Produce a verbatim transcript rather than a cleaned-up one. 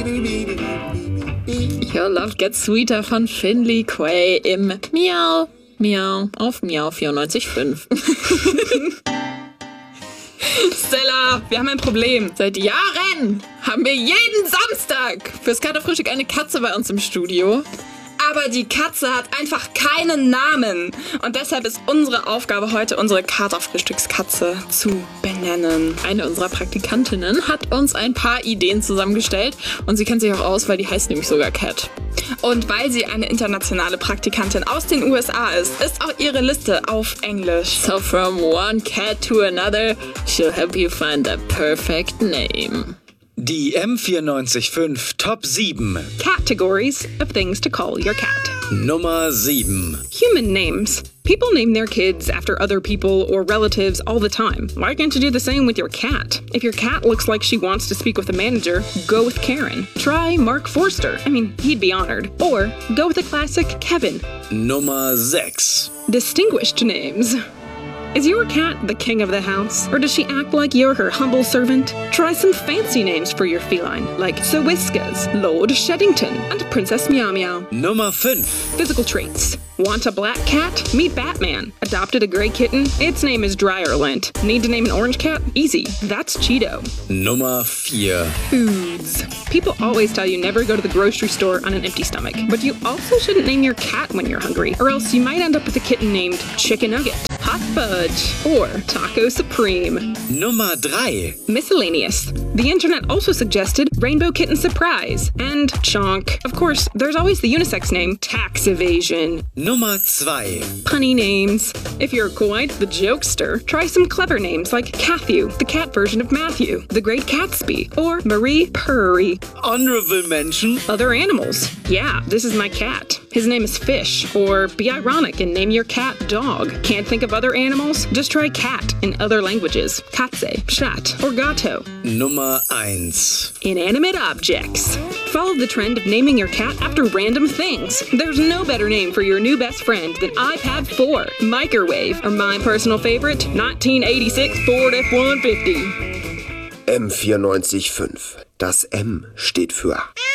Your Love Gets Sweeter von Finley Quay im Miau, Miau auf Miau vierundneunzig Komma fünf. Stella, wir haben ein Problem. Seit Jahren haben wir jeden Samstag fürs Katerfrühstück eine Katze bei uns im Studio. Aber die Katze hat einfach keinen Namen. Und deshalb ist unsere Aufgabe heute, unsere Katerfrühstückskatze zu benennen. Eine unserer Praktikantinnen hat uns ein paar Ideen zusammengestellt. Und sie kennt sich auch aus, weil die heißt nämlich sogar Cat. Und weil sie eine internationale Praktikantin aus den U S A ist, ist auch ihre Liste auf Englisch. So from one cat to another, she'll help you find the perfect name. Die M vierundneunzig Komma fünf Top sieben. Categories of things to call your cat. Nummer sieben. Human names. People name their kids after other people or relatives all the time. Why can't you do the same with your cat? If your cat looks like she wants to speak with a manager, go with Karen. Try Mark Forster. I mean, he'd be honored. Or go with the classic Kevin. Nummer sechs. Distinguished names. Is your cat the king of the house? Or does she act like you're her humble servant? Try some fancy names for your feline, like Sir Whiskas, Lord Sheddington, and Princess Meow Meow. Nummer fünf. Physical traits. Want a black cat? Meet Batman. Adopted a gray kitten? Its name is Dryerlint. Need to name an orange cat? Easy. That's Cheeto. Nummer vier. Foods. People always tell you never go to the grocery store on an empty stomach. But you also shouldn't name your cat when you're hungry, or else you might end up with a kitten named Chicken Nugget, Hot Fudge, or Taco Supreme. Nummer drei. Miscellaneous. The internet also suggested Rainbow Kitten Surprise and Chonk. Of course, there's always the unisex name Tax Evasion. Nummer zwei. Punny names. If you're quite the jokester, try some clever names like Cathew, the cat version of Matthew, the Great Gatsby, or Marie Purry. Honorable mention. Other animals. Yeah, this is my cat. His name is Fish. Or be ironic and name your cat Dog. Can't think of other animals? Just try cat in other languages. Katze, Shat, or Gato. Nummer eins. Inanimate objects. Follow the trend of naming your cat after random things. There's no better name for your new best friend than iPad four, Microwave, or my personal favorite, nineteen eighty-six Ford F one fifty. M vierundneunzig Komma fünf. Das M steht für